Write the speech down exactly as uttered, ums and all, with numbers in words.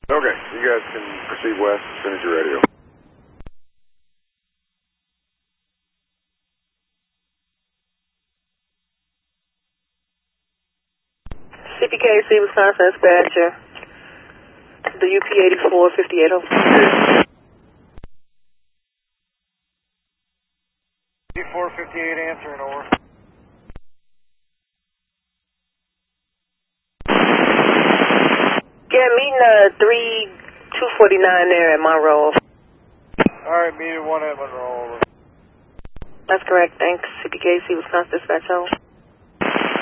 Okay, you guys can proceed west as soon as you're ready. C P K C, Wisconsin dispatcher. The U P eighty-four fifty-eight oh four. eighty-four fifty-eight answering, over. Yeah, meeting uh, three two forty-nine there at Monroe. Alright, meeting one at Monroe, over. That's correct, thanks. C P K C, Wisconsin dispatch home.